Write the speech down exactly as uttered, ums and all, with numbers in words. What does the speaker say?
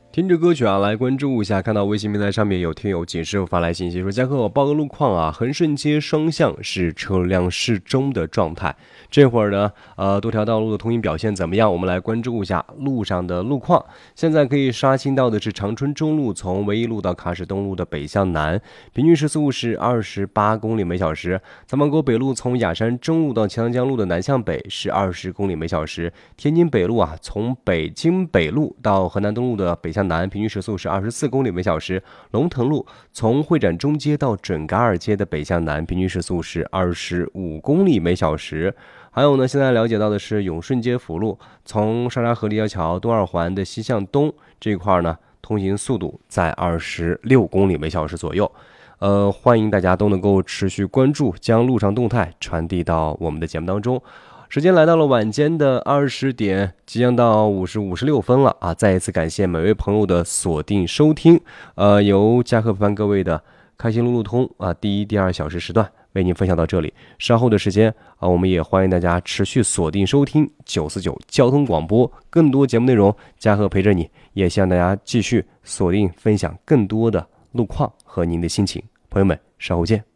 听着歌曲啊，来关注一下。看到微信平台上面有听友景师傅发来信息说：“嘉哥，我报个路况啊，恒顺街双向是车辆适中的状态。这会儿呢，呃，多条道路的通行表现怎么样？我们来关注一下路上的路况。现在可以刷新到的是长春中路从唯一路到喀什东路的北向南，平均时速是二十八公里每小时。藏马沟北路从雅山中路到长江路的南向北是二十公里每小时。天津北路啊，从北京北路到河南东路的北向南，平均时速是二十四公里每小时。龙腾路从会展中街到准噶尔街的北向南，平均时速是二十五公里每小时。还有呢，现在了解到的是永顺街辅路从沙沙河立交桥东二环的西向东这一块呢，通行速度在二十六公里每小时左右。呃，欢迎大家都能够持续关注，将路上动态传递到我们的节目当中。时间来到了晚间的二十点，即将到五十五十六分了啊！再一次感谢每位朋友的锁定收听，呃，由嘉禾陪伴各位的开心路路通啊，第一、第二小时时段为您分享到这里。稍后的时间啊，我们也欢迎大家持续锁定收听九四九交通广播，更多节目内容，嘉禾陪着你，也希望大家继续锁定分享更多的路况和您的心情。朋友们，稍后见。